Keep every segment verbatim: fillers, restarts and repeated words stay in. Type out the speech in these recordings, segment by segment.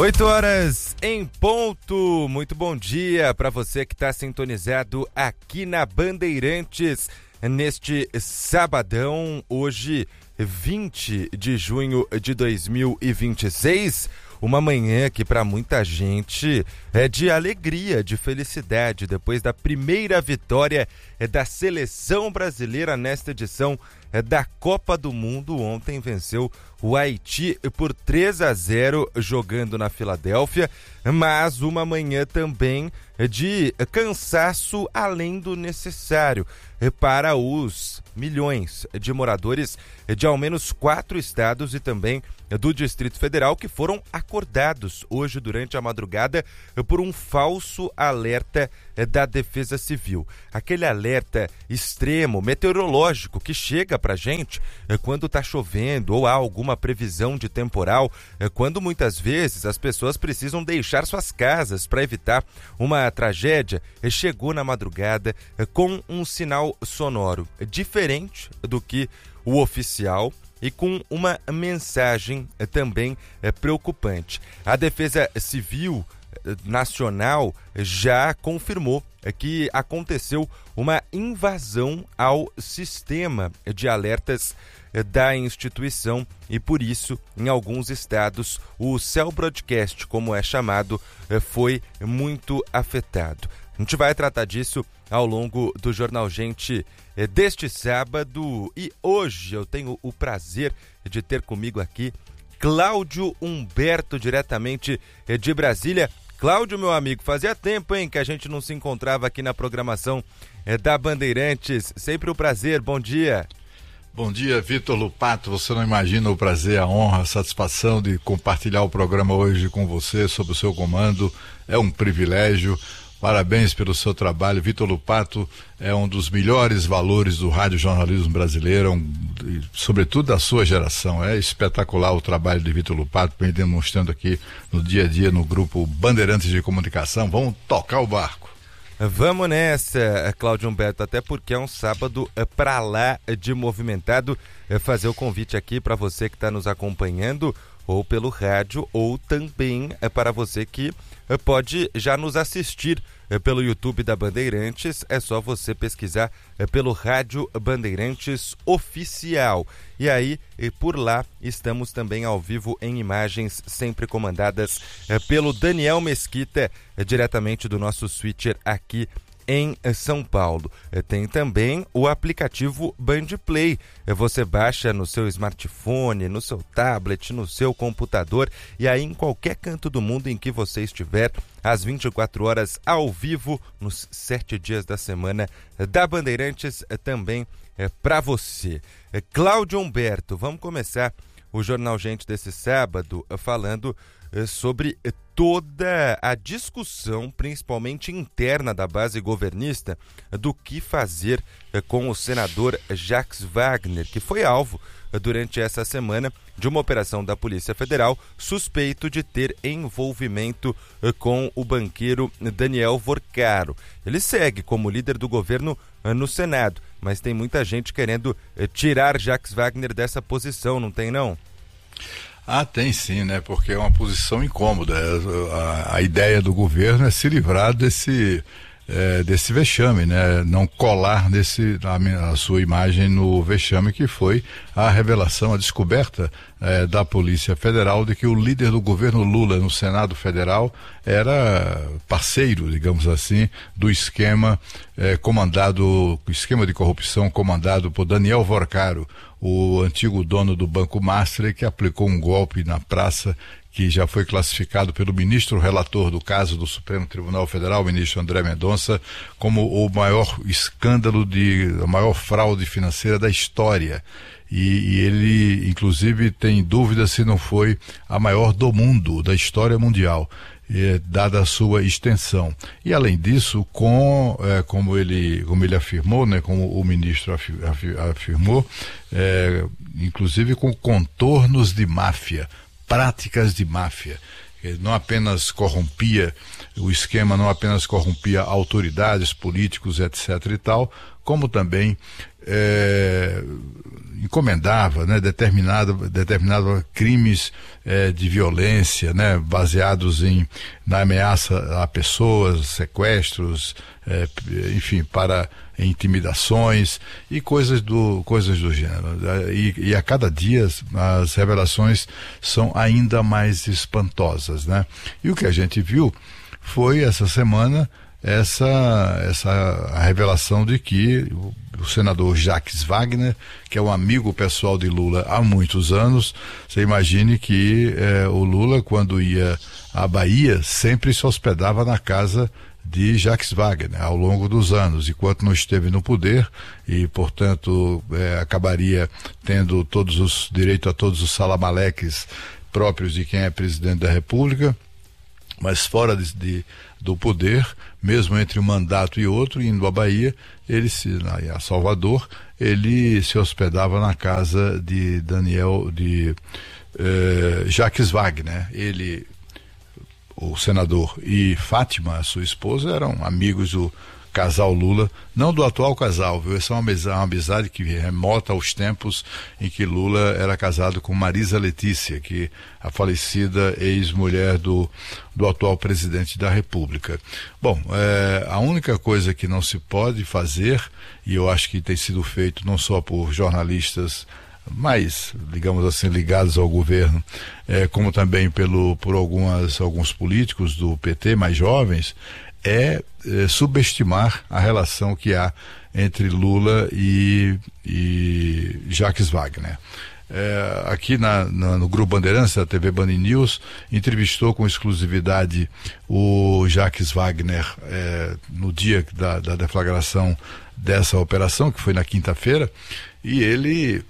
oito horas em ponto. Muito bom dia para você que está sintonizado aqui na Bandeirantes neste sabadão, hoje vinte de junho de dois mil e vinte e seis. Uma manhã que para muita gente é de alegria, de felicidade, depois da primeira vitória da seleção brasileira nesta edição da Copa do Mundo. Ontem venceu o Haiti por três a zero jogando na Filadélfia, mas uma manhã também de cansaço além do necessário para os milhões de moradores de ao menos quatro estados e também do Distrito Federal que foram acordados hoje durante a madrugada por um falso alerta da Defesa Civil. Aquele alerta extremo, meteorológico, que chega pra gente quando tá chovendo ou há alguma previsão de temporal, quando muitas vezes as pessoas precisam deixar suas casas para evitar uma tragédia. Chegou na madrugada com um sinal sonoro diferente do que o oficial e com uma mensagem também preocupante. A Defesa Civil Nacional já confirmou que aconteceu uma invasão ao sistema de alertas da instituição e por isso, em alguns estados, o Cell Broadcast, como é chamado, foi muito afetado. A gente vai tratar disso ao longo do Jornal Gente deste sábado e hoje eu tenho o prazer de ter comigo aqui Cláudio Humberto, diretamente de Brasília. Cláudio, meu amigo, fazia tempo, hein, que a gente não se encontrava aqui na programação da Bandeirantes. Sempre um prazer, bom dia. Bom dia, Vitor Lupato. Você não imagina o prazer, a honra, a satisfação de compartilhar o programa hoje com você, sob o seu comando. É um privilégio. Parabéns pelo seu trabalho. Vitor Lupato é um dos melhores valores do radiojornalismo brasileiro, um, sobretudo da sua geração. É espetacular o trabalho de Vitor Lupato, vem demonstrando aqui no dia a dia no grupo Bandeirantes de Comunicação. Vamos tocar o barco. Vamos nessa, Cláudio Humberto, até porque é um sábado pra lá de movimentado. Fazer o convite aqui para você que está nos acompanhando, ou pelo rádio, ou também para você que pode já nos assistir pelo YouTube da Bandeirantes. É só você pesquisar pelo Rádio Bandeirantes Oficial. E aí, por lá, estamos também ao vivo em imagens, sempre comandadas pelo Daniel Mesquita, diretamente do nosso switcher aqui em São Paulo. Tem também o aplicativo Bandplay. Você baixa no seu smartphone, no seu tablet, no seu computador e aí em qualquer canto do mundo em que você estiver, às vinte e quatro horas ao vivo, nos sete dias da semana da Bandeirantes, também é para você. Cláudio Humberto, vamos começar o Jornal Gente desse sábado falando sobre toda a discussão, principalmente interna da base governista, do que fazer com o senador Jacques Wagner, que foi alvo durante essa semana de uma operação da Polícia Federal, suspeito de ter envolvimento com o banqueiro Daniel Vorcaro. Ele segue como líder do governo no Senado, mas tem muita gente querendo tirar Jacques Wagner dessa posição, não tem não? Ah, tem sim, né? Porque é uma posição incômoda. A, a ideia do governo é se livrar desse, é, desse vexame, né? Não colar nesse, a, a sua imagem no vexame que foi a revelação, a descoberta é, da Polícia Federal de que o líder do governo Lula no Senado Federal era parceiro, digamos assim, do esquema é, comandado, o esquema de corrupção comandado por Daniel Vorcaro, o antigo dono do Banco Master, que aplicou um golpe na praça que já foi classificado pelo ministro relator do caso do Supremo Tribunal Federal, o ministro André Mendonça, como o maior escândalo, de, a maior fraude financeira da história. E, e ele, inclusive, tem dúvida se não foi a maior do mundo, da história mundial. É, dada a sua extensão. E além disso, com, é, como, ele, como ele afirmou, né, como o ministro afi, afi, afirmou, é, inclusive com contornos de máfia, práticas de máfia. Ele não apenas corrompia, o esquema não apenas corrompia autoridades, políticos, etc e tal, como também é, encomendava, né, determinado, determinado crimes é, de violência, né, baseados em, na ameaça a pessoas, sequestros, é, enfim, para intimidações e coisas do, coisas do gênero. E, e a cada dia as revelações são ainda mais espantosas, né? E o que a gente viu foi essa semana essa, essa a revelação de que o, o senador Jacques Wagner, que é um amigo pessoal de Lula há muitos anos, você imagine que eh, o Lula, quando ia à Bahia, sempre se hospedava na casa de Jacques Wagner ao longo dos anos, enquanto não esteve no poder e, portanto, eh, acabaria tendo todos os direito a todos os salamaleques próprios de quem é presidente da República, mas fora de, de, do poder, mesmo entre um mandato e outro, indo à Bahia, ele se, a Salvador, ele se hospedava na casa de Daniel, de eh, Jacques Wagner. Ele, o senador, e Fátima, a sua esposa, eram amigos do casal Lula, não do atual casal, viu? Essa é uma amizade, uma amizade que remota aos tempos em que Lula era casado com Marisa Letícia, que a falecida ex-mulher do, do atual presidente da República. Bom, é, a única coisa que não se pode fazer, e eu acho que tem sido feito não só por jornalistas mais, digamos assim, ligados ao governo, é, como também pelo, por algumas, alguns políticos do P T mais jovens, é, é subestimar a relação que há entre Lula e, e Jacques Wagner. É, aqui na, na, no Grupo Bandeirantes, da T V Band News, entrevistou com exclusividade o Jacques Wagner é, no dia da, da deflagração dessa operação, que foi na quinta-feira, e ele...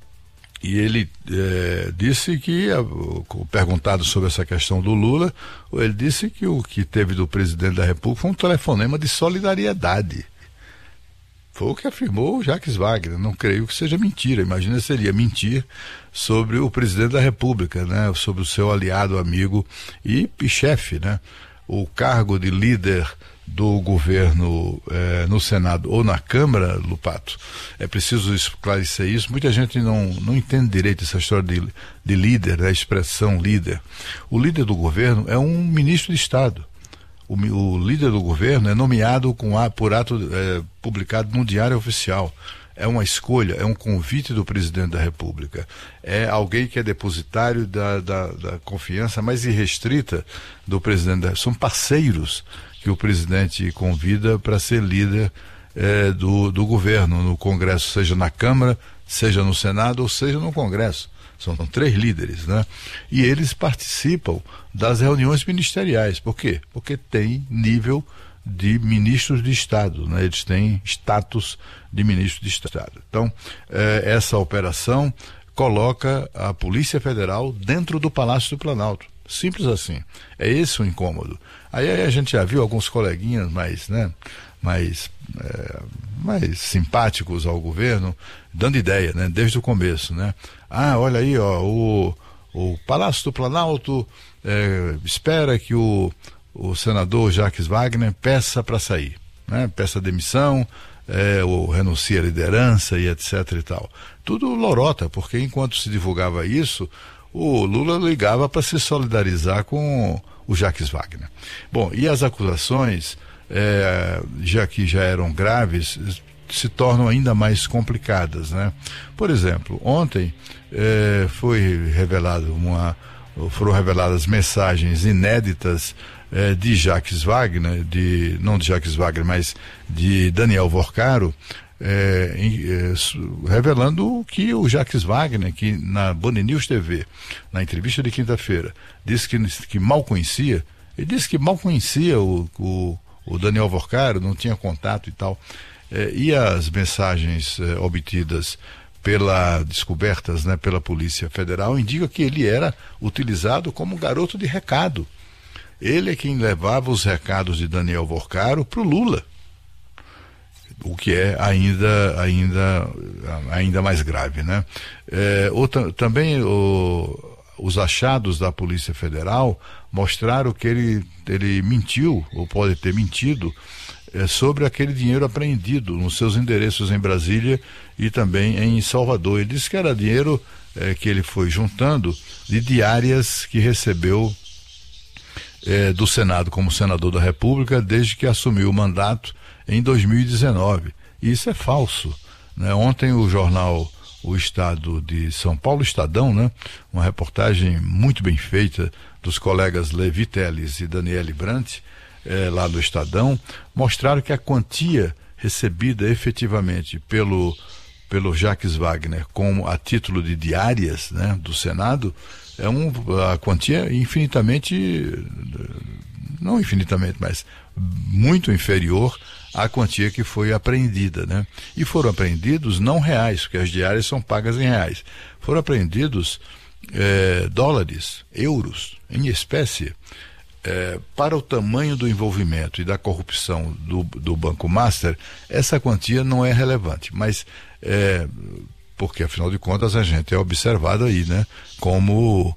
E ele é, disse que, perguntado sobre essa questão do Lula, ele disse que o que teve do presidente da República foi um telefonema de solidariedade. Foi o que afirmou o Jacques Wagner. Não creio que seja mentira. Imagina, seria mentir sobre o presidente da República, né? Sobre o seu aliado, amigo e, e chefe, né? O cargo de líder do governo eh, no Senado ou na Câmara, Lupato, é preciso esclarecer isso. Muita gente não, não entende direito essa história de, de líder, da expressão líder. O líder do governo é um ministro de Estado. O, o líder do governo é nomeado com, por ato eh, publicado no Diário Oficial. É uma escolha, é um convite do presidente da República. É alguém que é depositário da, da, da confiança mais irrestrita do presidente da República. São parceiros que o presidente convida para ser líder eh, do, do governo no Congresso, seja na Câmara, seja no Senado ou seja no Congresso. São três líderes, né? E eles participam das reuniões ministeriais. Por quê? Porque tem nível de ministros de Estado, né? Eles têm status de ministro de Estado. Então, eh, essa operação coloca a Polícia Federal dentro do Palácio do Planalto. Simples assim. É esse o incômodo. Aí, aí a gente já viu alguns coleguinhas mais, né, mais, é, mais simpáticos ao governo, dando ideia, né, desde o começo, né? Ah, olha aí, ó, o, o Palácio do Planalto é, espera que o, o senador Jacques Wagner peça para sair, né? Peça demissão, é, ou renuncia à liderança e etc e tal. Tudo lorota, porque enquanto se divulgava isso, o Lula ligava para se solidarizar com o Jacques Wagner. Bom, e as acusações, é, já que já eram graves, se tornam ainda mais complicadas, né? Por exemplo, ontem é, foi revelado uma, foram reveladas mensagens inéditas é, de Jacques Wagner, de, não de Jacques Wagner, mas de Daniel Vorcaro, É, é, revelando que o Jacques Wagner, que na Band News T V, na entrevista de quinta-feira, disse que, que mal conhecia, ele disse que mal conhecia o, o, o Daniel Vorcaro, não tinha contato e tal, é, e as mensagens é, obtidas pela, descobertas, né, pela Polícia Federal, indicam que ele era utilizado como garoto de recado. Ele é quem levava os recados de Daniel Vorcaro para o Lula. O que é ainda, ainda, ainda mais grave, né? É, outra, também o, os achados da Polícia Federal mostraram que ele, ele mentiu, ou pode ter mentido, é, sobre aquele dinheiro apreendido nos seus endereços em Brasília e também em Salvador. Ele disse que era dinheiro é, que ele foi juntando de diárias que recebeu é, do Senado como senador da República desde que assumiu o mandato em dois mil e dezenove. E isso é falso, né? Ontem o jornal O Estado de São Paulo, Estadão, né? Uma reportagem muito bem feita dos colegas Levi Teles e Daniele Brandt, eh, lá do Estadão, mostraram que a quantia recebida efetivamente pelo, pelo Jacques Wagner como a título de diárias, né, do Senado, é um, a quantia infinitamente, não infinitamente, mas muito inferior à quantia que foi apreendida, né? E foram apreendidos não reais, porque as diárias são pagas em reais. Foram apreendidos é, dólares, euros, em espécie. É, para o tamanho do envolvimento e da corrupção do, do Banco Master, essa quantia não é relevante, mas é, porque afinal de contas a gente é observado aí, né? Como,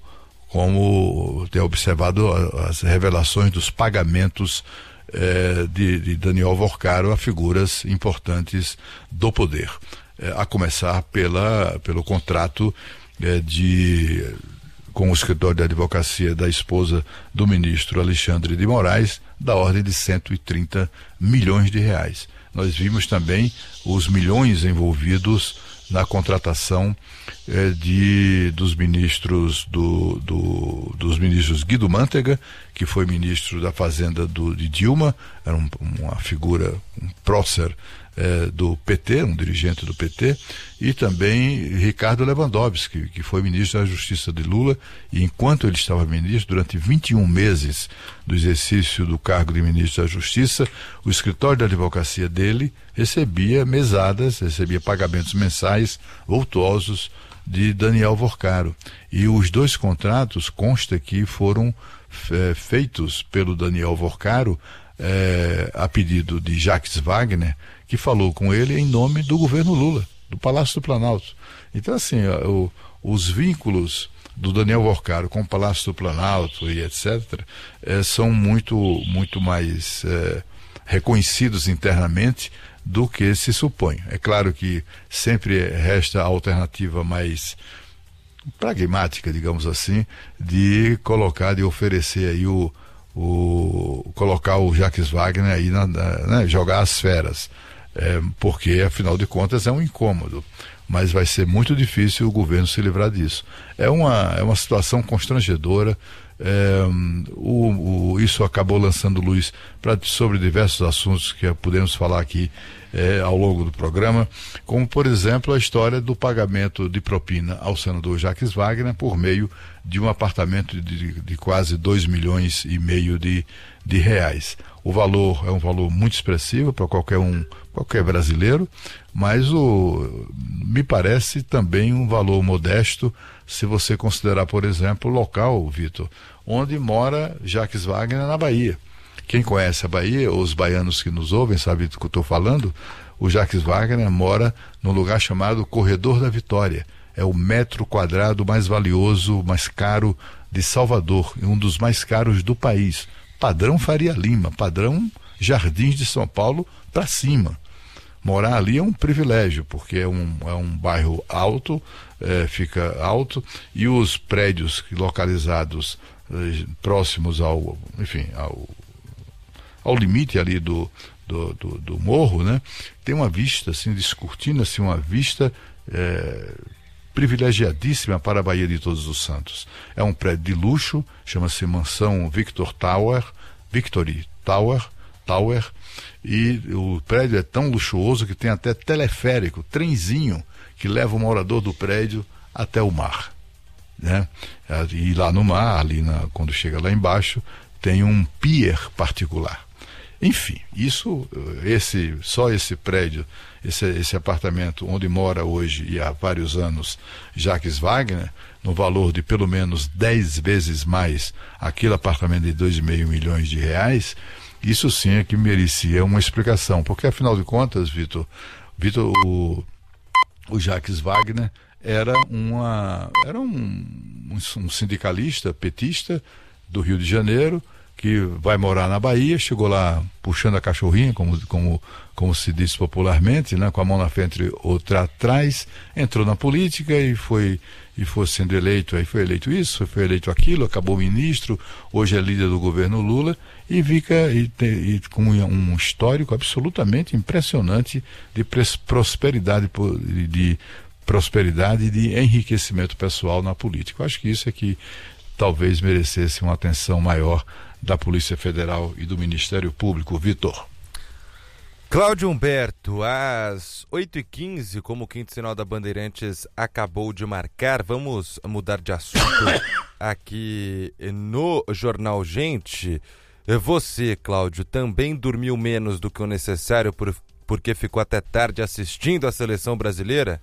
como tem observado as revelações dos pagamentos É, de, de Daniel Vorcaro a figuras importantes do poder, é, a começar pela, pelo contrato é, de, com o escritório de advocacia da esposa do ministro Alexandre de Moraes, da ordem de cento e trinta milhões de reais. Nós vimos também os milhões envolvidos na contratação eh, de, dos ministros do, do, dos ministros Guido Mantega, que foi ministro da Fazenda do, de Dilma, era um, uma figura, um prócer eh, do P T, um dirigente do P T, e também Ricardo Lewandowski, que foi ministro da Justiça de Lula, e enquanto ele estava ministro, durante vinte e um meses do exercício do cargo de ministro da Justiça, o escritório de advocacia dele recebia mesadas, recebia pagamentos mensais vultuosos de Daniel Vorcaro. E os dois contratos consta que foram é, feitos pelo Daniel Vorcaro é, a pedido de Jacques Wagner, que falou com ele em nome do governo Lula, do Palácio do Planalto. Então, assim, o, os vínculos do Daniel Vorcaro com o Palácio do Planalto e etcétera é, são muito, muito mais é, reconhecidos internamente do que se supõe. É claro que sempre resta a alternativa mais pragmática, digamos assim, de colocar, de oferecer aí o, o colocar o Jacques Wagner aí, na, na, né, jogar as feras, é, porque afinal de contas é um incômodo, mas vai ser muito difícil o governo se livrar disso. É uma, é uma situação constrangedora. É, o, o, isso acabou lançando luz pra, sobre diversos assuntos que podemos falar aqui é, ao longo do programa, como por exemplo a história do pagamento de propina ao senador Jacques Wagner por meio de um apartamento de, de quase dois milhões e meio de, de reais. O valor é um valor muito expressivo para qualquer um, qualquer brasileiro, mas o, me parece também um valor modesto se você considerar, por exemplo, o local, Vitor, onde mora Jacques Wagner, na Bahia. Quem conhece a Bahia, os baianos que nos ouvem, sabem do que eu estou falando, o Jacques Wagner mora num lugar chamado Corredor da Vitória. É o metro quadrado mais valioso, mais caro de Salvador, e um dos mais caros do país. Padrão Faria Lima, padrão Jardins de São Paulo para cima. Morar ali é um privilégio, porque é um, é um bairro alto, é, fica alto, e os prédios localizados eh, próximos ao, enfim, ao, ao limite ali do, do, do, do morro, né? Tem uma vista, assim, descortina, assim, uma vista é, privilegiadíssima para a Baía de Todos os Santos. É um prédio de luxo, chama-se Mansão Victor Tower, Victory Tower, Tower, e o prédio é tão luxuoso que tem até teleférico, trenzinho, que leva o morador do prédio até o mar, né? E lá no mar, ali na, quando chega lá embaixo, tem um pier particular. Enfim, isso, esse, só esse prédio, esse, esse apartamento onde mora hoje e há vários anos Jacques Wagner, no valor de pelo menos dez vezes mais aquele apartamento de dois e meio milhões de reais, isso sim é que merecia uma explicação, porque afinal de contas, Vitor, Vitor, o, o Jacques Wagner era, uma, era um, um, um sindicalista petista do Rio de Janeiro, que vai morar na Bahia, chegou lá puxando a cachorrinha, como, como, como se diz popularmente, né, com a mão na frente e outra atrás, entrou na política e foi, e foi sendo eleito, aí foi eleito isso, foi eleito aquilo, acabou ministro, hoje é líder do governo Lula, e fica e, te, e com um histórico absolutamente impressionante de prosperidade, de, de prosperidade e de enriquecimento pessoal na política. Eu acho que isso é que talvez merecesse uma atenção maior da Polícia Federal e do Ministério Público. Vitor. Cláudio Humberto, às oito e quinze, como o quinto sinal da Bandeirantes acabou de marcar, vamos mudar de assunto aqui no Jornal Gente. Você, Cláudio, também dormiu menos do que o necessário por, porque ficou até tarde assistindo a seleção brasileira?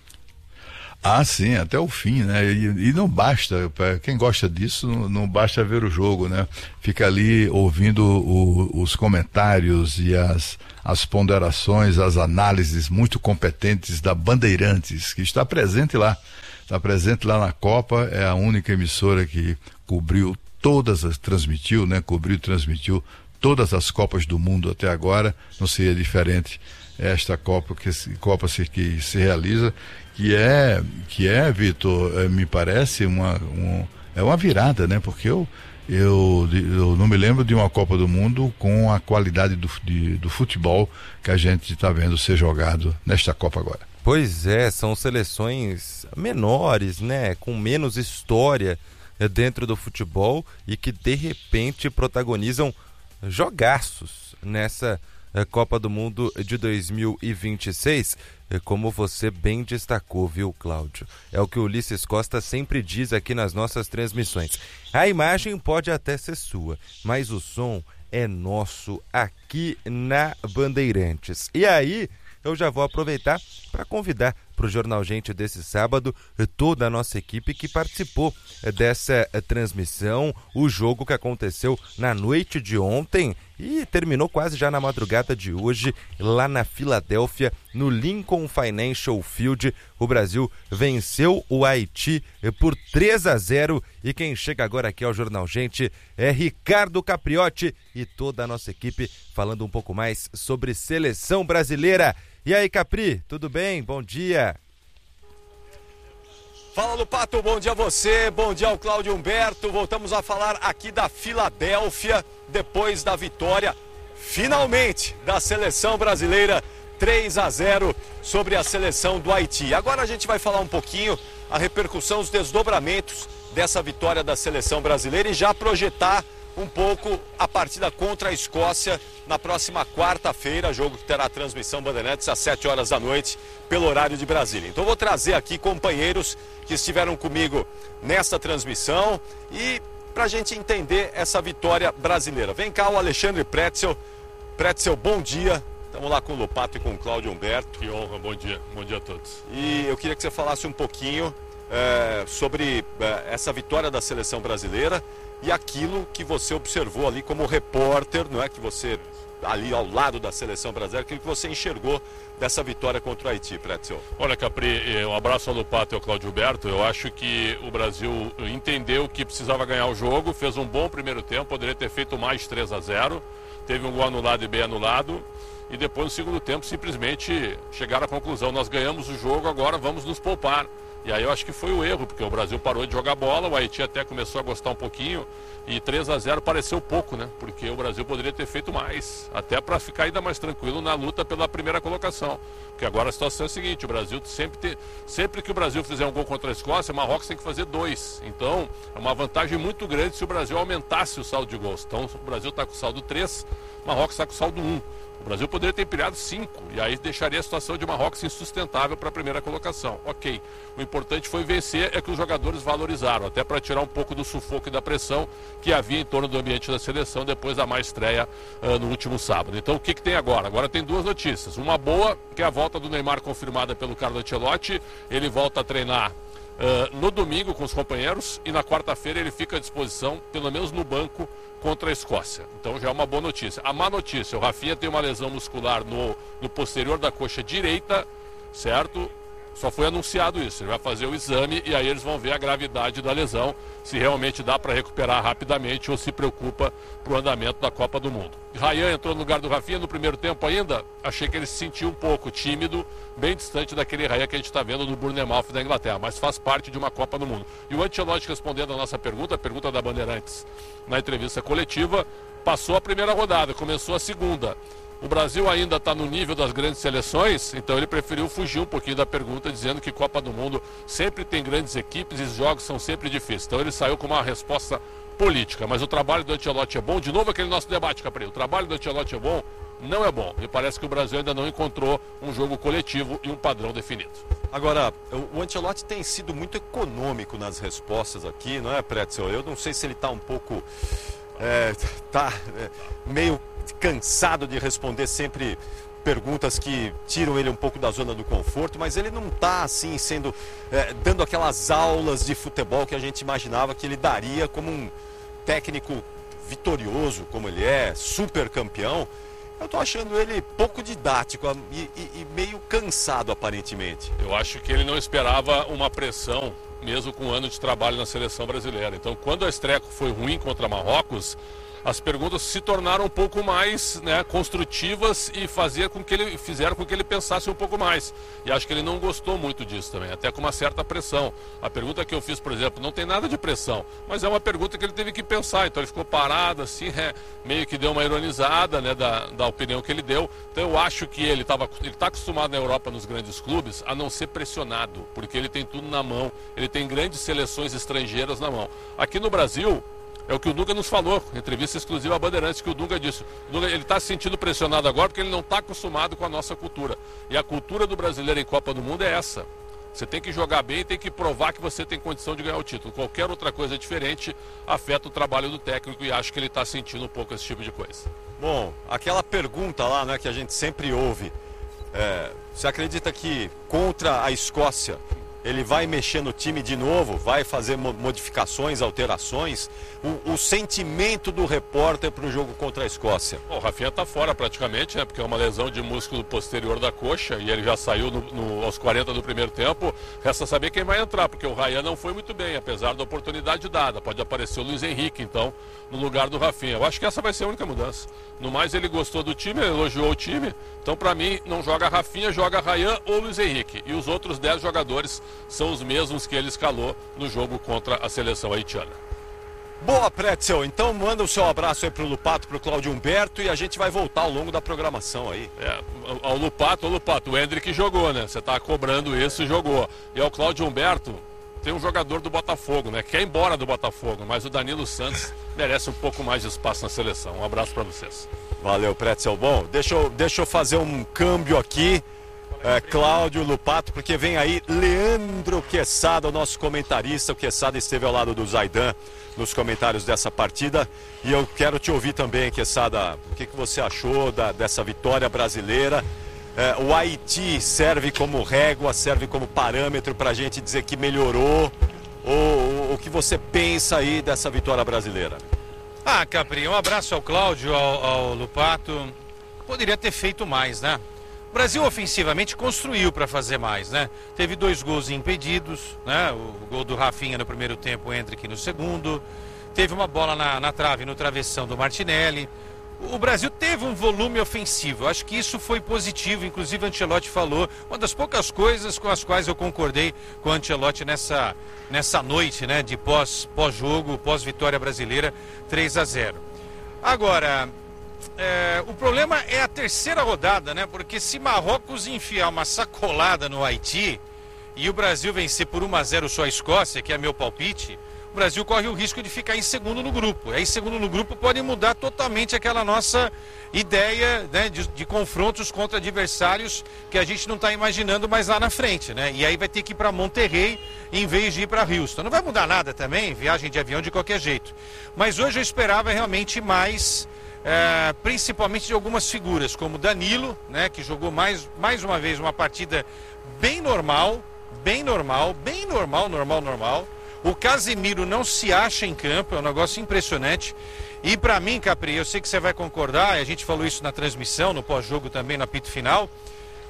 Ah, sim, até o fim, né? E, e não basta, pra quem gosta disso, não, não basta ver o jogo, né? Fica ali ouvindo o, os comentários e as, as ponderações, as análises muito competentes da Bandeirantes, que está presente lá. Está presente lá na Copa, é a única emissora que cobriu todas as, transmitiu, né? Cobriu e transmitiu todas as Copas do Mundo até agora, não seria diferente esta Copa que, Copa que se realiza, que é, que é, Vitor, é, me parece uma, um, é uma virada, né? Porque eu, eu, eu não me lembro de uma Copa do Mundo com a qualidade do, de, do futebol que a gente está vendo ser jogado nesta Copa agora. Pois é, são seleções menores, né? Com menos história dentro do futebol e que de repente protagonizam jogaços nessa Copa do Mundo de dois mil e vinte e seis, como você bem destacou, viu, Cláudio? É o que o Ulisses Costa sempre diz aqui nas nossas transmissões. A imagem pode até ser sua, mas o som é nosso aqui na Bandeirantes. E aí, eu já vou aproveitar para convidar para o Jornal Gente desse sábado toda a nossa equipe que participou dessa transmissão, o jogo que aconteceu na noite de ontem e terminou quase já na madrugada de hoje, lá na Filadélfia, no Lincoln Financial Field. O Brasil venceu o Haiti por três a zero e quem chega agora aqui ao Jornal Gente é Ricardo Capriotti e toda a nossa equipe falando um pouco mais sobre seleção brasileira. E aí, Capri, tudo bem? Bom dia. Fala, Lupato, bom dia a você, bom dia ao Cláudio Humberto. Voltamos a falar aqui da Filadélfia, depois da vitória, finalmente, da seleção brasileira, três a zero sobre a seleção do Haiti. Agora a gente vai falar um pouquinho a repercussão, os desdobramentos dessa vitória da seleção brasileira e já projetar um pouco a partida contra a Escócia na próxima quarta-feira, jogo que terá transmissão Bandeirantes às sete horas da noite, pelo horário de Brasília. Então vou trazer aqui companheiros que estiveram comigo nessa transmissão e para a gente entender essa vitória brasileira. Vem cá o Alexandre Pretzel. Pretzel, bom dia. Estamos lá com o Lupato e com o Cláudio Humberto. Que honra, bom dia, bom dia a todos. E eu queria que você falasse um pouquinho é, sobre é, essa vitória da seleção brasileira e aquilo que você observou ali como repórter, não é? Que você, ali ao lado da seleção brasileira, aquilo que você enxergou dessa vitória contra o Haiti, Pretzel. Olha, Capri, um abraço ao Lupato e ao Cláudio Humberto. Eu acho que o Brasil entendeu que precisava ganhar o jogo, fez um bom primeiro tempo, poderia ter feito mais três a zero, teve um gol anulado e bem anulado, e depois no segundo tempo simplesmente chegaram à conclusão, nós ganhamos o jogo, agora vamos nos poupar. E aí eu acho que foi o erro, porque o Brasil parou de jogar bola, o Haiti até começou a gostar um pouquinho, e três a zero pareceu pouco, né? Porque o Brasil poderia ter feito mais, até para ficar ainda mais tranquilo na luta pela primeira colocação. Porque agora a situação é a seguinte, o Brasil sempre, tem, sempre que o Brasil fizer um gol contra a Escócia, o Marrocos tem que fazer dois. Então, é uma vantagem muito grande se o Brasil aumentasse o saldo de gols. Então, o Brasil está com saldo três, o Marrocos está com saldo um. O Brasil poderia ter empilhado cinco, e aí deixaria a situação de Marrocos insustentável para a primeira colocação. Ok, o importante foi vencer, é que os jogadores valorizaram, até para tirar um pouco do sufoco e da pressão que havia em torno do ambiente da seleção depois da má estreia uh, no último sábado. Então o que, que tem agora? Agora tem duas notícias. Uma boa, que é a volta do Neymar confirmada pelo Carlo Ancelotti, ele volta a treinar Uh, no domingo com os companheiros e na quarta-feira ele fica à disposição, pelo menos no banco, contra a Escócia. Então já é uma boa notícia. A má notícia, o Rafinha tem uma lesão muscular no, no posterior da coxa direita, certo? Só foi anunciado isso, ele vai fazer o exame e aí eles vão ver a gravidade da lesão, se realmente dá para recuperar rapidamente ou se preocupa para o andamento da Copa do Mundo. Ryan entrou no lugar do Rafinha no primeiro tempo ainda, achei que ele se sentiu um pouco tímido, bem distante daquele Ryan que a gente está vendo no Bournemouth da Inglaterra, mas faz parte de uma Copa do Mundo. E o Ancelotti, respondendo a nossa pergunta, a pergunta da Bandeirantes na entrevista coletiva, passou a primeira rodada, começou a segunda. O Brasil ainda está no nível das grandes seleções, então ele preferiu fugir um pouquinho da pergunta, dizendo que Copa do Mundo sempre tem grandes equipes e os jogos são sempre difíceis. Então ele saiu com uma resposta política, mas o trabalho do Ancelotti é bom. De novo aquele nosso debate, Capri, o trabalho do Ancelotti é bom? Não é bom. E parece que o Brasil ainda não encontrou um jogo coletivo e um padrão definido. Agora, o Ancelotti tem sido muito econômico nas respostas aqui, não é, Pretzel? Eu não sei se ele está um pouco... É, tá é, meio... cansado de responder sempre perguntas que tiram ele um pouco da zona do conforto, mas ele não está assim sendo é, dando aquelas aulas de futebol que a gente imaginava que ele daria como um técnico vitorioso, como ele é, super campeão. Eu estou achando ele pouco didático e, e, e meio cansado aparentemente. Eu acho que ele não esperava uma pressão mesmo com um ano de trabalho na seleção brasileira. Então, quando a estreia foi ruim contra Marrocos, as perguntas se tornaram um pouco mais, né, construtivas e fazer com que ele, fizeram com que ele pensasse um pouco mais. E acho que ele não gostou muito disso também, até com uma certa pressão. A pergunta que eu fiz, por exemplo, não tem nada de pressão, mas é uma pergunta que ele teve que pensar. Então ele ficou parado assim, é, meio que deu uma ironizada, né, da, da opinião que ele deu. Então eu acho que ele estava ele está acostumado na Europa, nos grandes clubes, a não ser pressionado, porque ele tem tudo na mão, ele tem grandes seleções estrangeiras na mão. Aqui no Brasil... é o que o Dunga nos falou, entrevista exclusiva à Bandeirantes, que o Dunga disse. O Dunga, ele está se sentindo pressionado agora porque ele não está acostumado com a nossa cultura. E a cultura do brasileiro em Copa do Mundo é essa. Você tem que jogar bem e tem que provar que você tem condição de ganhar o título. Qualquer outra coisa diferente afeta o trabalho do técnico e acho que ele está sentindo um pouco esse tipo de coisa. Bom, aquela pergunta lá, né, que a gente sempre ouve. É, você acredita que contra a Escócia ele vai mexer no time de novo, vai fazer modificações, alterações? O, o sentimento do repórter para o jogo contra a Escócia? Bom, o Rafinha está fora praticamente, né? Porque é uma lesão de músculo posterior da coxa e ele já saiu no, no, aos quarenta do primeiro tempo. Resta saber quem vai entrar, porque o Ryan não foi muito bem, apesar da oportunidade dada. Pode aparecer o Luiz Henrique, então, no lugar do Rafinha. Eu acho que essa vai ser a única mudança. No mais, ele gostou do time, elogiou o time. Então, para mim, não joga Rafinha, joga Ryan ou Luiz Henrique. E os outros dez jogadores são os mesmos que ele escalou no jogo contra a seleção haitiana. Boa, Pretzel. Então manda o seu abraço aí pro Lupato, pro Cláudio Humberto e a gente vai voltar ao longo da programação aí. É, ao Lupato, ao Lupato, o Hendrick jogou, né? Você tá cobrando isso e jogou. E ao Cláudio Humberto, tem um jogador do Botafogo, né? Quer ir embora do Botafogo, mas o Danilo Santos merece um pouco mais de espaço na seleção. Um abraço para vocês. Valeu, Pretzel. Bom, deixa eu, deixa eu fazer um câmbio aqui. É, Cláudio Lupato, porque vem aí Leandro Quesada, o nosso comentarista. O Quesada esteve ao lado do Zaidan nos comentários dessa partida. E eu quero te ouvir também, Quesada. O que, que você achou da, dessa vitória brasileira? É, o Haiti serve como régua, serve como parâmetro para a gente dizer que melhorou? Ou o que você pensa aí dessa vitória brasileira? Ah, Capri, um abraço ao Cláudio, ao, ao Lupato. Poderia ter feito mais, né? O Brasil ofensivamente construiu para fazer mais, né? Teve dois gols impedidos, né? O gol do Rafinha no primeiro tempo, o Hendrick no segundo. Teve uma bola na, na trave, no travessão do Martinelli. O Brasil teve um volume ofensivo. Eu acho que isso foi positivo. Inclusive o Ancelotti falou, uma das poucas coisas com as quais eu concordei com o Ancelotti nessa, nessa noite, né? De pós, pós-jogo, pós-vitória brasileira, três a zero. Agora... É, o problema é a terceira rodada, né? Porque se Marrocos enfiar uma sacolada no Haiti e o Brasil vencer por um a zero só a Escócia, que é meu palpite, o Brasil corre o risco de ficar em segundo no grupo. Aí segundo no grupo pode mudar totalmente aquela nossa ideia, né, de, de confrontos contra adversários que a gente não está imaginando mais lá na frente, né? E aí vai ter que ir para Monterrey em vez de ir para Houston. Não vai mudar nada também, viagem de avião de qualquer jeito. Mas hoje eu esperava realmente mais... É, principalmente de algumas figuras, como Danilo, né, que jogou mais, mais uma vez uma partida bem normal, bem normal, bem normal, normal, normal. O Casemiro não se acha em campo, é um negócio impressionante. E para mim, Capri, eu sei que você vai concordar, a gente falou isso na transmissão, no pós-jogo também, no apito final,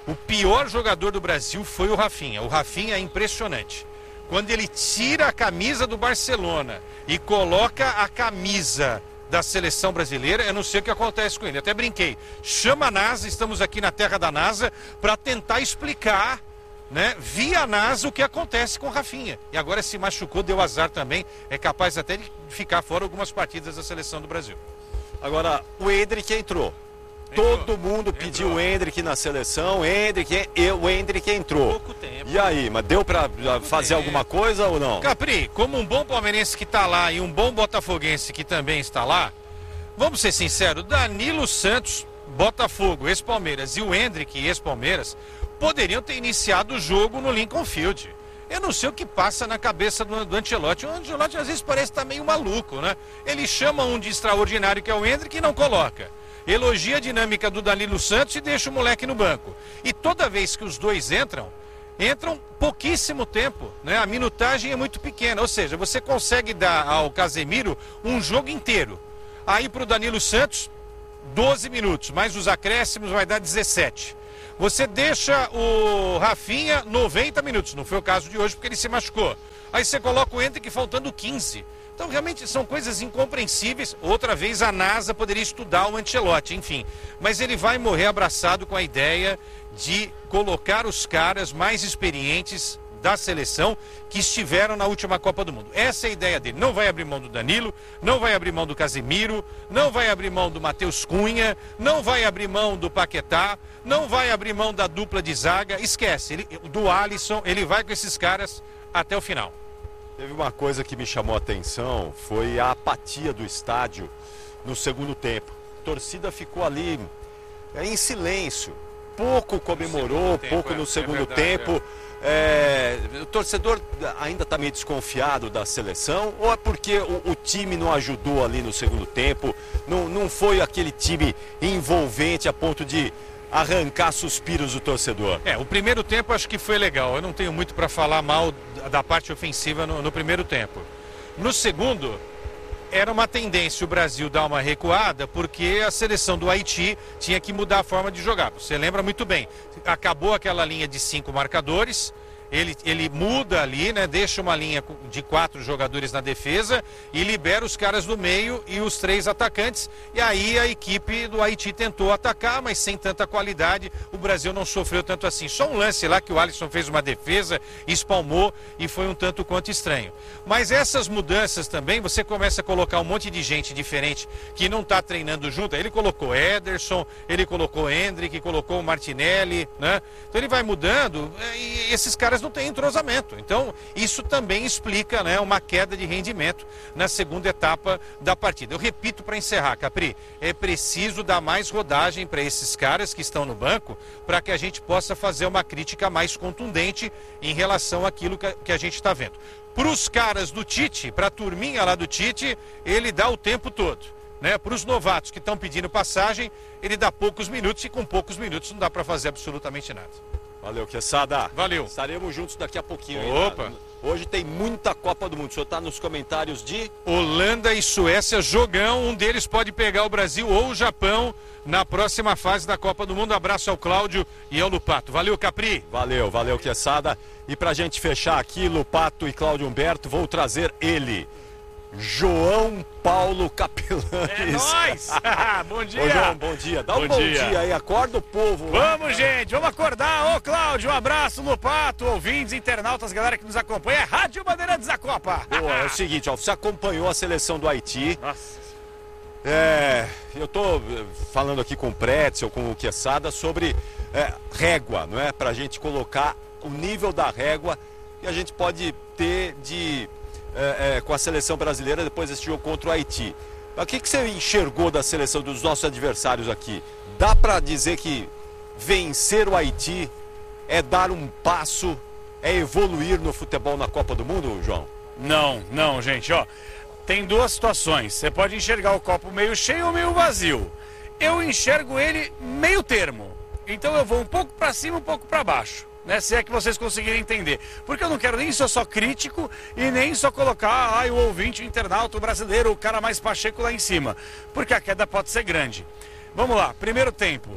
O pior jogador do Brasil foi o Rafinha. O Rafinha é impressionante. Quando ele tira a camisa do Barcelona e coloca a camisa da seleção brasileira, eu não sei o que acontece com ele. Até brinquei. Chama a NASA, estamos aqui na terra da NASA, para tentar explicar, né, via NASA, o que acontece com o Rafinha. E agora se machucou, deu azar também. É capaz até de ficar fora algumas partidas da seleção do Brasil. Agora, o Endrick entrou. Entrou. Todo mundo pediu Entrou. o Endrick na seleção, Endrick, e o Endrick entrou. Pouco tempo. E aí, mas deu pra fazer tempo. alguma coisa ou não? Capri, como um bom palmeirense que está lá e um bom botafoguense que também está lá, vamos ser sinceros, Danilo Santos, Botafogo, ex-Palmeiras, e o Endrick, ex-Palmeiras, poderiam ter iniciado o jogo no Lincoln Field. Eu não sei o que passa na cabeça do, do Ancelotti. O Ancelotti às vezes parece estar meio maluco, né? Ele chama um de extraordinário que é o Endrick e não coloca. Elogia a dinâmica do Danilo Santos e deixa o moleque no banco. E toda vez que os dois entram, entram pouquíssimo tempo, né? A minutagem é muito pequena, ou seja, você consegue dar ao Casemiro um jogo inteiro. Aí para o Danilo Santos, doze minutos, mais os acréscimos vai dar dezessete. Você deixa o Rafinha noventa minutos, não foi o caso de hoje porque ele se machucou. Aí você coloca o Endrick faltando quinze. Então realmente são coisas incompreensíveis. Outra vez a NASA poderia estudar o Ancelotti, enfim. Mas ele vai morrer abraçado com a ideia de colocar os caras mais experientes da seleção que estiveram na última Copa do Mundo. Essa é a ideia dele. Não vai abrir mão do Danilo, não vai abrir mão do Casemiro, não vai abrir mão do Matheus Cunha, não vai abrir mão do Paquetá, não vai abrir mão da dupla de zaga. Esquece, ele, do Alisson, ele vai com esses caras até o final. Teve uma coisa que me chamou a atenção, foi a apatia do estádio no segundo tempo. A torcida ficou ali é, em silêncio, pouco comemorou, tempo, pouco é, no segundo é verdade, tempo. É, o torcedor ainda está meio desconfiado da seleção, ou é porque o, o time não ajudou ali no segundo tempo, não, não foi aquele time envolvente a ponto de arrancar suspiros do torcedor? É, o primeiro tempo acho que foi legal. Eu não tenho muito para falar mal da parte ofensiva no, no primeiro tempo. No segundo, era uma tendência o Brasil dar uma recuada, porque a seleção do Haiti tinha que mudar a forma de jogar. Você lembra muito bem. Acabou aquela linha de cinco marcadores. Ele, ele muda ali, né? Deixa uma linha de quatro jogadores na defesa e libera os caras do meio e os três atacantes. E aí a equipe do Haiti tentou atacar, mas sem tanta qualidade. O Brasil não sofreu tanto assim. Só um lance lá que o Alisson fez uma defesa, espalmou e foi um tanto quanto estranho. Mas essas mudanças também, você começa a colocar um monte de gente diferente que não está treinando junto. Ele colocou Ederson, ele colocou Endrick, colocou o Martinelli, né? Então ele vai mudando e esses caras não tem entrosamento. Então, isso também explica, né, uma queda de rendimento na segunda etapa da partida. Eu repito para encerrar, Capri, é preciso dar mais rodagem para esses caras que estão no banco para que a gente possa fazer uma crítica mais contundente em relação àquilo que, que a gente está vendo. Para os caras do Tite, para a turminha lá do Tite, ele dá o tempo todo. Né? Para os novatos que estão pedindo passagem, ele dá poucos minutos e com poucos minutos não dá para fazer absolutamente nada. Valeu, Quesada. Valeu. Estaremos juntos daqui a pouquinho. Opa. Hein? Hoje tem muita Copa do Mundo. O senhor está nos comentários de... Holanda e Suécia, jogão. Um deles pode pegar o Brasil ou o Japão na próxima fase da Copa do Mundo. Abraço ao Cláudio e ao Lupato. Valeu, Capri. Valeu, valeu, Quesada. E pra gente fechar aqui, Lupato e Cláudio Humberto, vou trazer ele, João Paulo Capelanes. É nóis! Bom dia! Ô, João, bom dia. Dá Bom um bom dia. dia aí, acorda o povo. Vamos, gente, vamos acordar. Ô, Cláudio, um abraço no Pato, ouvintes, internautas, galera que nos acompanha. É Rádio Bandeirantes da Copa. Boa, é o seguinte, ó, você acompanhou a seleção do Haiti. Nossa. É, eu tô falando aqui com o Pretzel, com o Quesada, sobre é, régua, não é? Pra gente colocar o nível da régua que a gente pode ter de... É, é, com a seleção brasileira depois desse jogo contra o Haiti. O que, que você enxergou da seleção dos nossos adversários aqui? Dá para dizer que vencer o Haiti é dar um passo, é evoluir no futebol na Copa do Mundo, João? Não, não, gente, ó. Tem duas situações. Você pode enxergar o copo meio cheio ou meio vazio. Eu enxergo ele meio termo. Então eu vou um pouco para cima, um pouco para baixo. Né, se é que vocês conseguirem entender. Porque eu não quero nem ser só crítico e nem só colocar ai, o ouvinte, o internauta, o brasileiro, o cara mais pacheco lá em cima. Porque a queda pode ser grande. Vamos lá, primeiro tempo.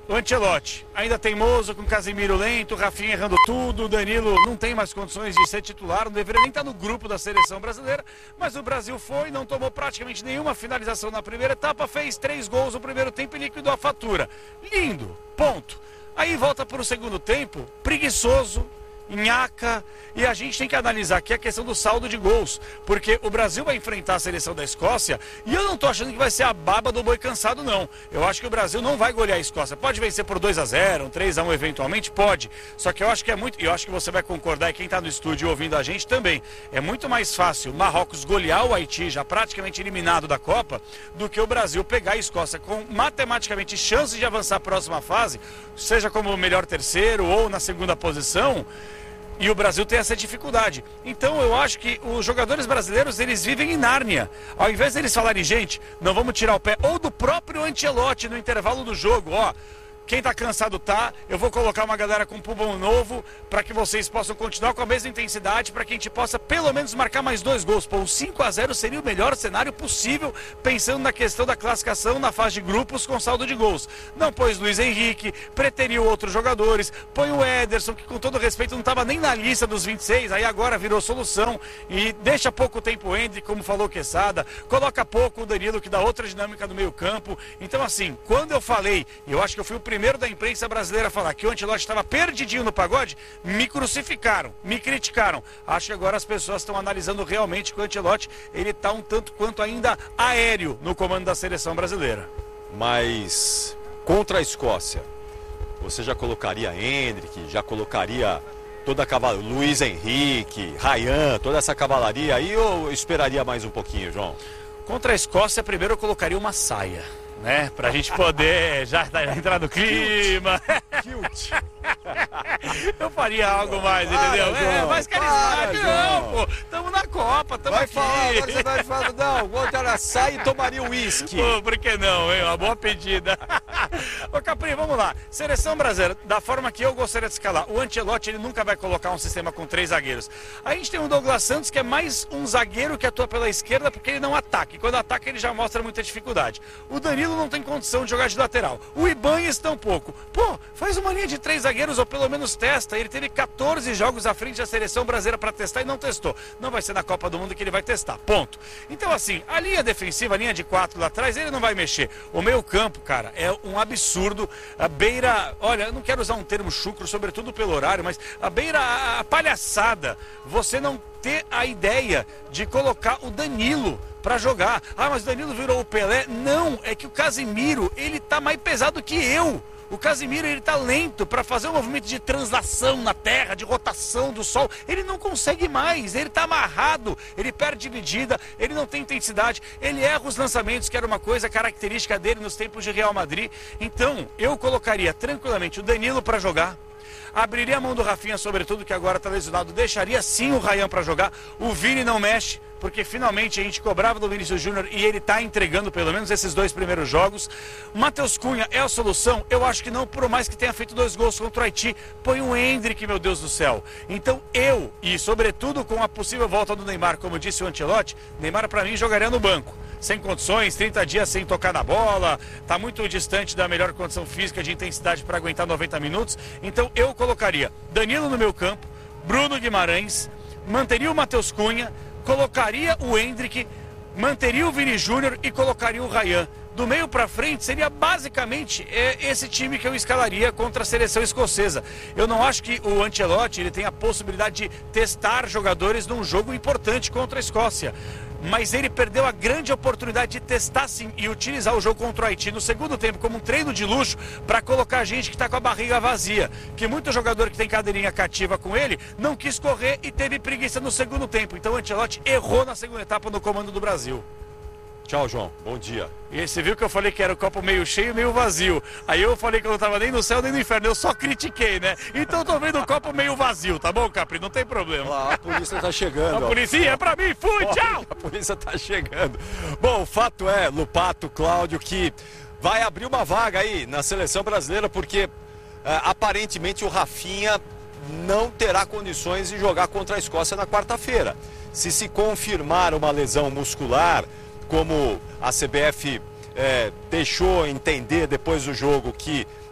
o Ancelotti ainda teimoso, com o Casemiro lento, o Rafinha errando tudo, o Danilo não tem mais condições de ser titular, não deveria nem estar no grupo da seleção brasileira, mas o Brasil foi, não tomou praticamente nenhuma finalização na primeira etapa, fez três gols no primeiro tempo e liquidou a fatura. Lindo, ponto. Aí volta para o segundo tempo, preguiçoso, nhaca, e a gente tem que analisar aqui a questão do saldo de gols, porque o Brasil vai enfrentar a seleção da Escócia e eu não tô achando que vai ser a baba do boi cansado, não. Eu acho que o Brasil não vai golear a Escócia. Pode vencer por dois a zero, um três a um eventualmente, pode. Só que eu acho que é muito, eu acho que você vai concordar, e quem tá no estúdio ouvindo a gente também, é muito mais fácil Marrocos golear o Haiti, já praticamente eliminado da Copa, do que o Brasil pegar a Escócia com matematicamente chances de avançar a próxima fase, seja como o melhor terceiro ou na segunda posição. E o Brasil tem essa dificuldade. Então eu acho que os jogadores brasileiros, eles vivem em Nárnia. Ao invés deles falarem, gente, não vamos tirar o pé, ou do próprio Ancelotti no intervalo do jogo, ó, quem tá cansado tá, eu vou colocar uma galera com pulmão novo para que vocês possam continuar com a mesma intensidade, para que a gente possa pelo menos marcar mais dois gols. Pô, o cinco a zero seria o melhor cenário possível, pensando na questão da classificação na fase de grupos com saldo de gols. Não pôs Luiz Henrique, preteriu outros jogadores, põe o Ederson, que com todo respeito não estava nem na lista dos vinte e seis, aí agora virou solução, e deixa pouco tempo o Hendrick, como falou o Quesada, coloca pouco o Danilo, que dá outra dinâmica no meio campo. Então assim, quando eu falei, eu acho que eu fui o primeiro da imprensa brasileira a falar que o Ancelotti estava perdidinho no pagode, me crucificaram, me criticaram. Acho que agora as pessoas estão analisando realmente que o Ancelotti, ele está um tanto quanto ainda aéreo no comando da seleção brasileira. Mas contra a Escócia, você já colocaria Hendrick, já colocaria toda a cavalaria, Luiz Henrique, Ryan, toda essa cavalaria aí, ou esperaria mais um pouquinho, João? Contra a Escócia, primeiro eu colocaria uma saia, né? Pra gente poder já entrar no clima. Cute. Eu faria algo mais, entendeu? Para, é, mais carismático. para, Não, pô. Tamo na Copa, tamo Vai aqui. falar, agora você vai falar, não, o outro era saia e tomaria uísque. Pô, por que não, hein? Uma boa pedida. Ô, Capri, vamos lá. Seleção brasileira, da forma que eu gostaria de escalar, o Ancelotti, ele nunca vai colocar um sistema com três zagueiros. A gente tem o Douglas Santos, que é mais um zagueiro que atua pela esquerda, porque ele não ataca. E quando ataca, ele já mostra muita dificuldade. O Danilo não tem condição de jogar de lateral. O Ibanez tampouco. Pô, faz uma linha de três zagueiros, ou pelo menos testa. Ele teve quatorze jogos à frente da seleção brasileira para testar e não testou. Não vai ser na Copa do Mundo que ele vai testar, ponto. Então assim, a linha defensiva, a linha de quatro lá atrás, ele não vai mexer. O meio campo, cara, é um absurdo. A beira, olha, eu não quero usar um termo chucro, sobretudo pelo horário, mas a beira, a palhaçada, você não ter a ideia de colocar o Danilo para jogar. Ah, mas o Danilo virou o Pelé. Não, é que o Casemiro, ele tá mais pesado que eu. O Casemiro, ele tá lento para fazer um movimento de translação na terra, de rotação do sol. Ele não consegue mais, ele tá amarrado, ele perde medida, ele não tem intensidade, ele erra os lançamentos, que era uma coisa característica dele nos tempos de Real Madrid. Então, eu colocaria tranquilamente o Danilo para jogar. Abriria a mão do Rafinha, sobretudo, que agora está lesionado. Deixaria sim o Ryan para jogar. O Vini não mexe, porque finalmente a gente cobrava do Vinícius Júnior e ele está entregando pelo menos esses dois primeiros jogos. Matheus Cunha é a solução? Eu acho que não, por mais que tenha feito dois gols contra o Haiti. Põe o Hendrick, meu Deus do céu. Então eu, e sobretudo com a possível volta do Neymar, como disse o Ancelotti, Neymar para mim jogaria no banco. Sem condições, trinta dias sem tocar na bola, está muito distante da melhor condição física de intensidade para aguentar noventa minutos. Então eu colocaria Danilo no meu campo, Bruno Guimarães, manteria o Matheus Cunha, colocaria o Hendrick, manteria o Vini Júnior e colocaria o Ryan. Do meio para frente seria basicamente é, esse time que eu escalaria contra a seleção escocesa. Eu não acho que o Ancelotti ele tem a possibilidade de testar jogadores num jogo importante contra a Escócia. Mas ele perdeu a grande oportunidade de testar sim e utilizar o jogo contra o Haiti no segundo tempo como um treino de luxo para colocar gente que está com a barriga vazia. Que muito jogador que tem cadeirinha cativa com ele não quis correr e teve preguiça no segundo tempo. Então o Ancelotti errou na segunda etapa no comando do Brasil. Tchau, João. Bom dia. E você viu que eu falei que era o copo meio cheio e meio vazio. Aí eu falei que eu não tava nem no céu nem no inferno. Eu só critiquei, né? Então eu tô vendo o copo meio vazio, tá bom, Capri? Não tem problema. Ah, a polícia tá chegando. A polícia é pra mim. Fui, tchau! A polícia tá chegando. Bom, o fato é, Lupato, Cláudio, que vai abrir uma vaga aí na seleção brasileira, porque é, aparentemente o Rafinha não terá condições de jogar contra a Escócia na quarta-feira. Se se confirmar uma lesão muscular, como a C B F é, deixou entender depois do jogo que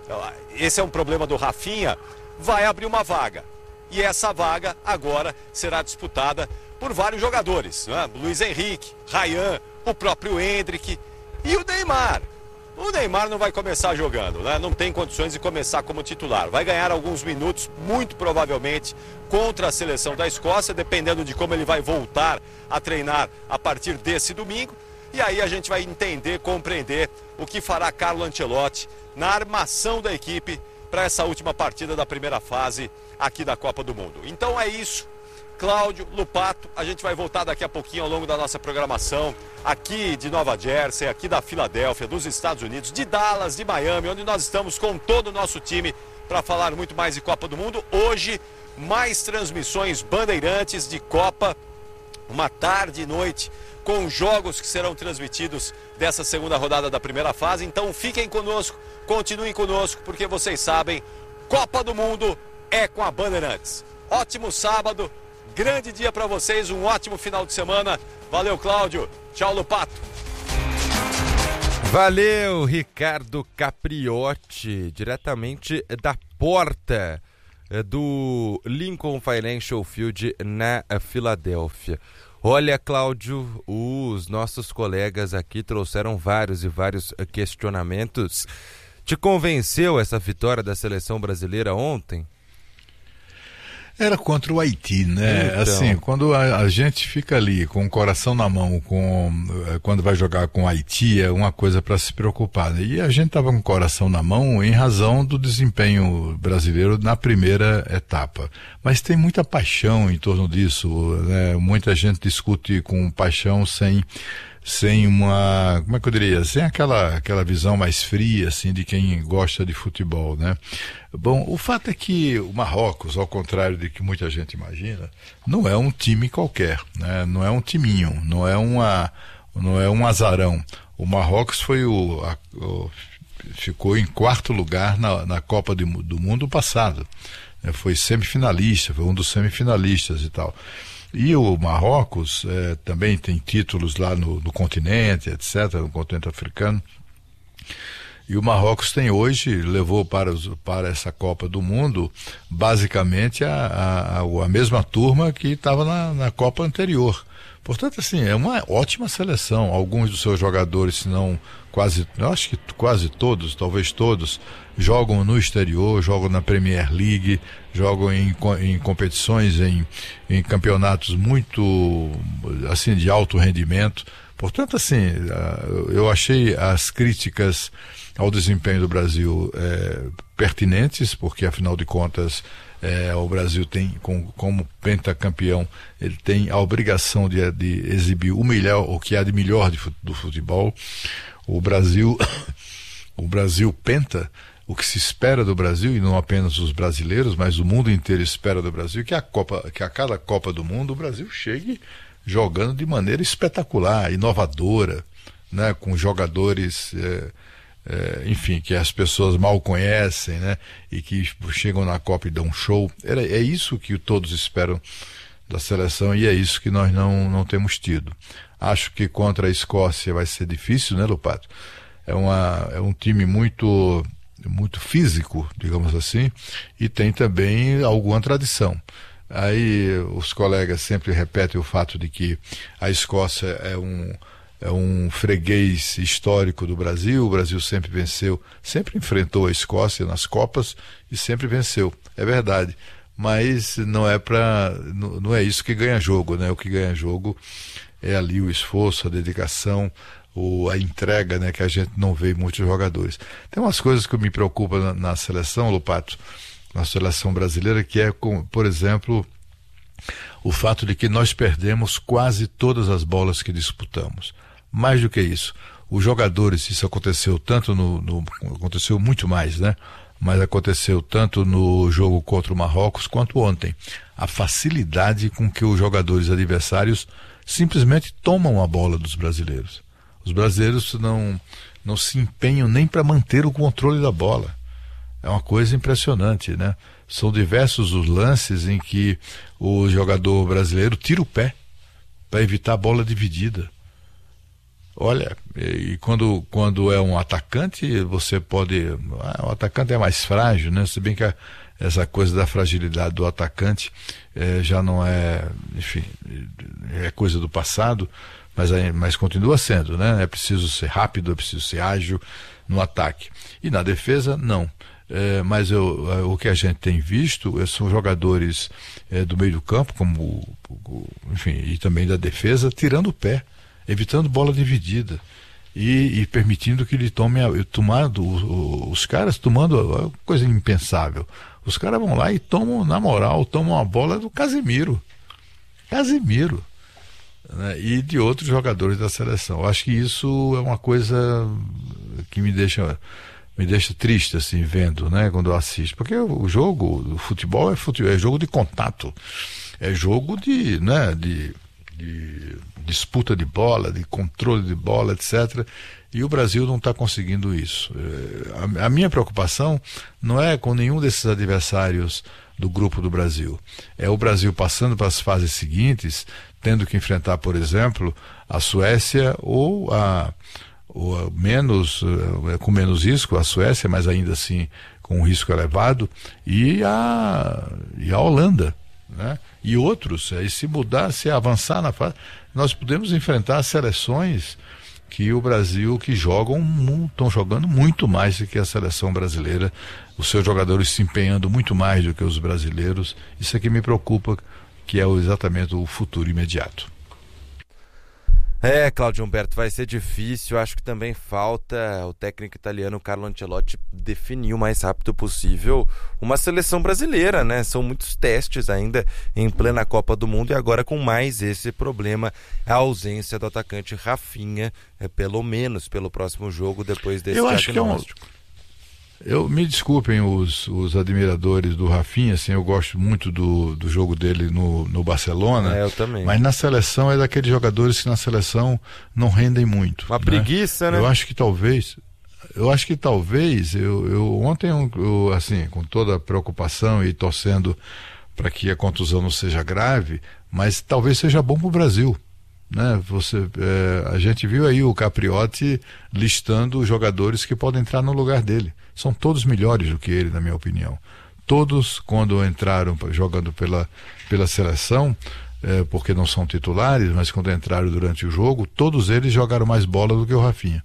esse é um problema do Rafinha, vai abrir uma vaga. E essa vaga agora será disputada por vários jogadores, né? Luiz Henrique, Ryan, o próprio Endrick e o Neymar. O Neymar não vai começar jogando, né? Não tem condições de começar como titular. Vai ganhar alguns minutos, muito provavelmente, contra a seleção da Escócia, dependendo de como ele vai voltar a treinar a partir desse domingo. E aí a gente vai entender, compreender o que fará Carlo Ancelotti na armação da equipe para essa última partida da primeira fase aqui da Copa do Mundo. Então é isso. Cláudio, Lupato, a gente vai voltar daqui a pouquinho ao longo da nossa programação, aqui de Nova Jersey, aqui da Filadélfia, dos Estados Unidos, de Dallas, de Miami, onde nós estamos com todo o nosso time para falar muito mais de Copa do Mundo. Hoje, mais transmissões bandeirantes de Copa, uma tarde e noite, com jogos que serão transmitidos dessa segunda rodada da primeira fase. Então fiquem conosco, continuem conosco, porque vocês sabem, Copa do Mundo é com a Bandeirantes. Ótimo sábado. Grande dia para vocês, um ótimo final de semana. Valeu, Cláudio. Tchau, Lupato. Valeu, Ricardo Capriotti, diretamente da porta do Lincoln Financial Field na Filadélfia. Olha, Cláudio, os nossos colegas aqui trouxeram vários e vários questionamentos. Te convenceu essa vitória da seleção brasileira ontem? Era contra o Haiti, né? Então. Assim, quando a, a gente fica ali com o coração na mão, com, quando vai jogar com o Haiti, é uma coisa para se preocupar, né? E a gente estava com o coração na mão em razão do desempenho brasileiro na primeira etapa. Mas tem muita paixão em torno disso, né? Muita gente discute com paixão sem... sem uma, como é que eu diria, sem aquela, aquela visão mais fria, assim, de quem gosta de futebol, né? Bom, o fato é que o Marrocos, ao contrário de que muita gente imagina, não é um time qualquer, né? Não é um timinho, não é uma, não é um azarão. O Marrocos foi o, a, o ficou em quarto lugar na, na Copa de, do Mundo passado, né? Foi semifinalista, foi um dos semifinalistas e tal. E o Marrocos eh, também tem títulos lá no, no continente, etcétera, no continente africano. E o Marrocos tem hoje, levou para, os, para essa Copa do Mundo, basicamente a, a, a mesma turma que estava na, na Copa anterior. Portanto, assim, é uma ótima seleção. Alguns dos seus jogadores, se não quase, eu acho que quase todos, talvez todos, jogam no exterior, jogam na Premier League, jogam em, em competições, em, em campeonatos muito, assim, de alto rendimento. Portanto, assim, eu achei as críticas ao desempenho do Brasil é, pertinentes, porque, afinal de contas, É, o Brasil tem, com, como pentacampeão, ele tem a obrigação de, de exibir o melhor, o que há de melhor de, do futebol. O Brasil, o Brasil penta, o que se espera do Brasil, e não apenas os brasileiros, mas o mundo inteiro espera do Brasil, que a, Copa, que a cada Copa do Mundo o Brasil chegue jogando de maneira espetacular, inovadora, né, com jogadores... É, É, enfim, que as pessoas mal conhecem, né, e que chegam na Copa e dão um show. Era, é isso que todos esperam da seleção, e é isso que nós não, não temos tido. Acho que contra a Escócia vai ser difícil, né, Lupato? É, uma, é um time muito, muito físico, digamos assim, e tem também alguma tradição. Aí os colegas sempre repetem o fato de que a Escócia é um é um freguês histórico do Brasil. O Brasil sempre venceu, sempre enfrentou a Escócia nas Copas e sempre venceu. É verdade, mas não é para, não, não é isso que ganha jogo, né? O que ganha jogo é ali o esforço, a dedicação, o, a entrega, né? Que a gente não vê em muitos jogadores. Tem umas coisas que me preocupam na, na seleção, Lupato, na seleção brasileira, que é, com, por exemplo, o fato de que nós perdemos quase todas as bolas que disputamos. Mais do que isso, os jogadores, isso aconteceu tanto no, no aconteceu muito mais, né? Mas aconteceu tanto no jogo contra o Marrocos quanto ontem. A facilidade com que os jogadores adversários simplesmente tomam a bola dos brasileiros. Os brasileiros não, não se empenham nem para manter o controle da bola. É uma coisa impressionante, né? São diversos os lances em que o jogador brasileiro tira o pé para evitar a bola dividida. Olha, e quando, quando é um atacante, você pode... Ah, o atacante é mais frágil, né? Se bem que a, essa coisa da fragilidade do atacante eh, já não é, enfim, é coisa do passado, mas, mas continua sendo, né? É preciso ser rápido, é preciso ser ágil no ataque. E na defesa, não. É, mas eu, o que a gente tem visto são jogadores é, do meio do campo, como o, enfim, e também da defesa, tirando o pé, evitando bola dividida e, e permitindo que ele tome, tomando, os caras tomando coisa impensável. Os caras vão lá e tomam, na moral, tomam a bola do Casemiro. Casemiro. Né? E de outros jogadores da seleção. Eu acho que isso é uma coisa que me deixa... me deixa triste, assim, vendo, né, quando eu assisto, porque o jogo, o futebol é, futebol, é jogo de contato, é jogo de, né, de, de disputa de bola, de controle de bola, etcétera. E o Brasil não está conseguindo isso. A, a minha preocupação não é com nenhum desses adversários do grupo do Brasil. É o Brasil passando para as fases seguintes, tendo que enfrentar, por exemplo, a Suécia ou a ou menos, com menos risco, a Suécia, mas ainda assim com um risco elevado, e a, e a Holanda, né? E outros, e se mudar, se avançar na fase, nós podemos enfrentar seleções que o Brasil, que jogam, estão jogando muito mais do que a seleção brasileira, os seus jogadores se empenhando muito mais do que os brasileiros. Isso é que me preocupa, que é exatamente o futuro imediato. É, Cláudio Humberto, vai ser difícil. Acho que também falta o técnico italiano Carlo Ancelotti definir o mais rápido possível uma seleção brasileira, né? São muitos testes ainda em plena Copa do Mundo e agora com mais esse problema, a ausência do atacante Rafinha, é, pelo menos pelo próximo jogo, depois desse Eu acho diagnóstico. Que é um... Eu, me desculpem os, os admiradores do Rafinha, assim, eu gosto muito do, do jogo dele no, no Barcelona, é, eu também. Mas na seleção é daqueles jogadores que na seleção não rendem muito. Uma né? preguiça, né? Eu acho que talvez, eu acho que talvez, eu, eu ontem, eu, eu, assim, com toda a preocupação e torcendo para que a contusão não seja grave, mas talvez seja bom para o Brasil. Né? Você, é, a gente viu aí o Capriotti listando os jogadores que podem entrar no lugar dele. São todos melhores do que ele, na minha opinião. Todos, quando entraram jogando pela, pela seleção, é, porque não são titulares, mas quando entraram durante o jogo, todos eles jogaram mais bola do que o Rafinha.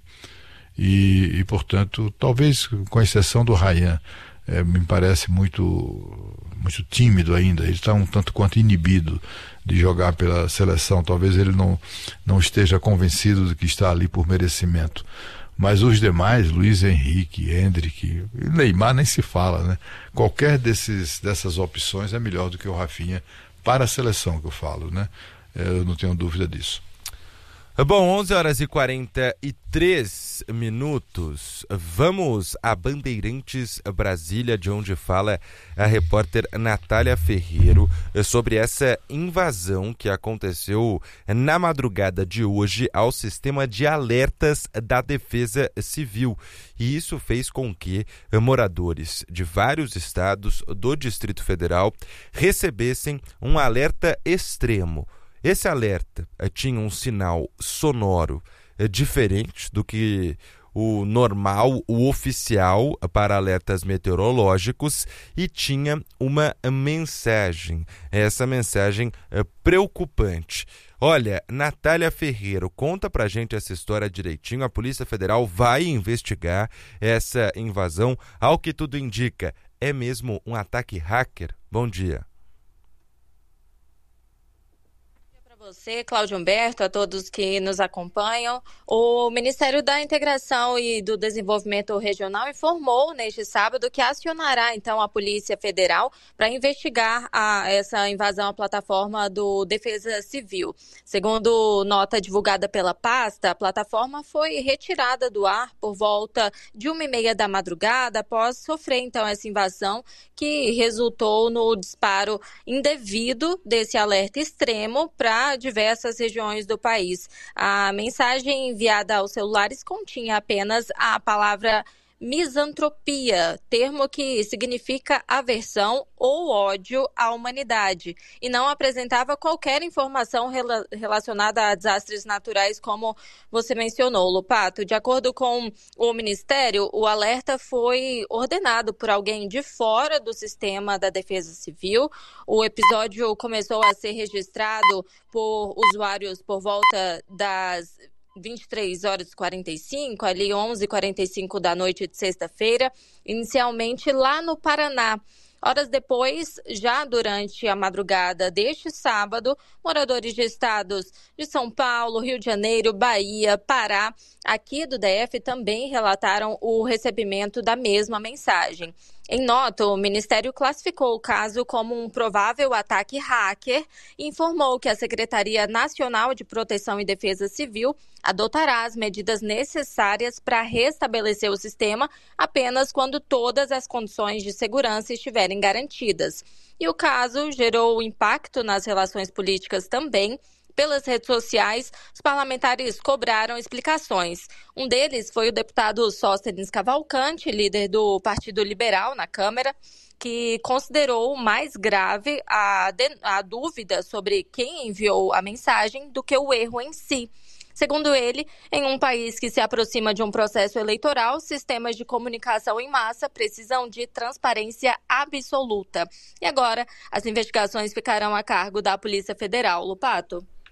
E, e portanto, talvez com exceção do Ryan, é, me parece muito, muito tímido ainda. Ele está um tanto quanto inibido de jogar pela seleção. Talvez ele não, não esteja convencido de que está ali por merecimento. Mas os demais, Luiz Henrique, Endrick, Neymar nem se fala, né? Qualquer desses, dessas opções é melhor do que o Rafinha para a seleção, que eu falo, né? Eu não tenho dúvida disso. Bom, onze horas e quarenta e três minutos. Vamos a Bandeirantes Brasília, de onde fala a repórter Natália Ferreiro sobre essa invasão que aconteceu na madrugada de hoje ao sistema de alertas da Defesa Civil. E isso fez com que moradores de vários estados do Distrito Federal recebessem um alerta extremo. Esse alerta eh, tinha um sinal sonoro eh, diferente do que o normal, o oficial para alertas meteorológicos, e tinha uma mensagem, essa mensagem eh, preocupante. Olha, Natália Ferreiro, conta pra gente essa história direitinho. A Polícia Federal vai investigar essa invasão. Ao que tudo indica, é mesmo um ataque hacker? Bom dia. Você, Cláudio Humberto, a todos que nos acompanham. O Ministério da Integração e do Desenvolvimento Regional informou neste sábado que acionará então a Polícia Federal para investigar a, essa invasão à plataforma do Defesa Civil. Segundo nota divulgada pela pasta, a plataforma foi retirada do ar por volta de uma e meia da madrugada após sofrer então essa invasão que resultou no disparo indevido desse alerta extremo para diversas regiões do país. A mensagem enviada aos celulares continha apenas a palavra misantropia, termo que significa aversão ou ódio à humanidade, e não apresentava qualquer informação rela- relacionada a desastres naturais, como você mencionou, Lupato. De acordo com o Ministério, o alerta foi ordenado por alguém de fora do sistema da Defesa Civil. O episódio começou a ser registrado por usuários por volta das vinte e três horas e quarenta e cinco, ali onze e quarenta e cinco da noite de sexta-feira, inicialmente lá no Paraná. Horas depois, já durante a madrugada deste sábado, moradores de estados de São Paulo, Rio de Janeiro, Bahia, Pará, aqui do D F também relataram o recebimento da mesma mensagem. Em nota, o Ministério classificou o caso como um provável ataque hacker e informou que a Secretaria Nacional de Proteção e Defesa Civil adotará as medidas necessárias para restabelecer o sistema apenas quando todas as condições de segurança estiverem garantidas. E o caso gerou impacto nas relações políticas também. Pelas redes sociais, os parlamentares cobraram explicações. Um deles foi o deputado Sóstenes Cavalcante, líder do Partido Liberal na Câmara, que considerou mais grave a, de- a dúvida sobre quem enviou a mensagem do que o erro em si. Segundo ele, em um país que se aproxima de um processo eleitoral, sistemas de comunicação em massa precisam de transparência absoluta. E agora, as investigações ficarão a cargo da Polícia Federal. Lupato.